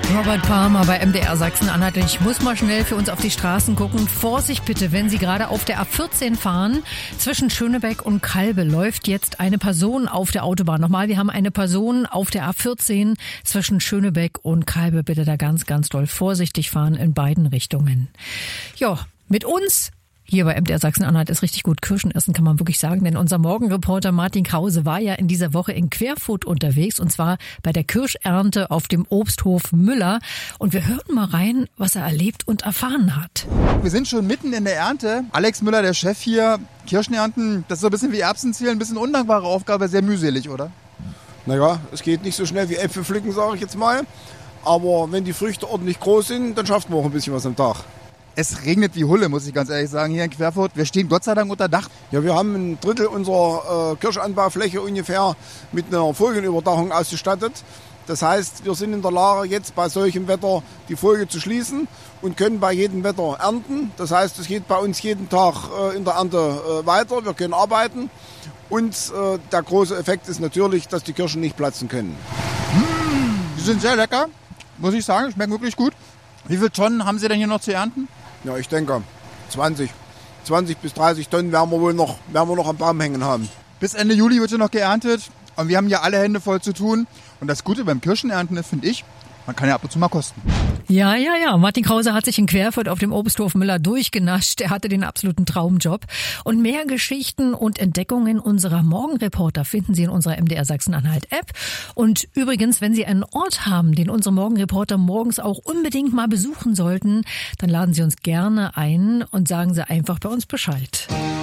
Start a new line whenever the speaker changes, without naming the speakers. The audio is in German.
Robert Palmer bei MDR Sachsen-Anhalt. Ich muss mal schnell für uns auf die Straßen gucken. Vorsicht bitte, wenn Sie gerade auf der A14 fahren. Zwischen Schönebeck und Kalbe läuft jetzt eine Person auf der Autobahn. Nochmal, wir haben eine Person auf der A14 zwischen Schönebeck und Kalbe. Bitte da ganz, ganz doll vorsichtig fahren in beiden Richtungen. Ja, mit uns hier bei MDR Sachsen-Anhalt ist richtig gut Kirschen essen, kann man wirklich sagen. Denn unser Morgenreporter Martin Krause war ja in dieser Woche in Querfurt unterwegs. Und zwar bei der Kirschernte auf dem Obsthof Müller. Und wir hören mal rein, was er erlebt und erfahren hat.
Wir sind schon mitten in der Ernte. Alex Müller, der Chef hier. Kirschenernten, das ist so ein bisschen wie Erbsenzählen. Ein bisschen undankbare Aufgabe, sehr mühselig, oder?
Naja, es geht nicht so schnell wie Äpfel pflücken, sage ich jetzt mal. Aber wenn die Früchte ordentlich groß sind, dann schafft man auch ein bisschen was am Tag.
Es regnet wie Hulle, muss ich ganz ehrlich sagen, hier in Querfurt. Wir stehen Gott sei Dank unter Dach.
Ja, wir haben ein Drittel unserer Kirschanbaufläche ungefähr mit einer Folienüberdachung ausgestattet. Das heißt, wir sind in der Lage, jetzt bei solchem Wetter die Folie zu schließen und können bei jedem Wetter ernten. Das heißt, es geht bei uns jeden Tag in der Ernte weiter. Wir können arbeiten. Und der große Effekt ist natürlich, dass die Kirschen nicht platzen können.
Die sind sehr lecker, muss ich sagen. Schmecken wirklich gut. Wie viele Tonnen haben Sie denn hier noch zu ernten?
Ja, ich denke 20 bis 30 Tonnen werden wir noch am Baum hängen haben.
Bis Ende Juli wird ja noch geerntet und wir haben ja alle Hände voll zu tun. Und das Gute beim Kirschenernten ist, finde ich, man kann ja ab und zu mal kosten.
Ja. Martin Krause hat sich in Querfurt auf dem Obsthof Müller durchgenascht. Er hatte den absoluten Traumjob. Und mehr Geschichten und Entdeckungen unserer Morgenreporter finden Sie in unserer MDR Sachsen-Anhalt-App. Und übrigens, wenn Sie einen Ort haben, den unsere Morgenreporter morgens auch unbedingt mal besuchen sollten, dann laden Sie uns gerne ein und sagen Sie einfach bei uns Bescheid.